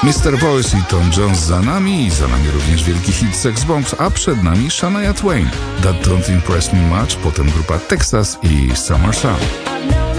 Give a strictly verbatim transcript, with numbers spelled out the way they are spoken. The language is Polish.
mister Voice i Tom Jones za nami i za nami również wielki hit Sex Bombs, a przed nami Shania Twain, That Don't Impress Me Much, potem grupa Texas i Summer Sun.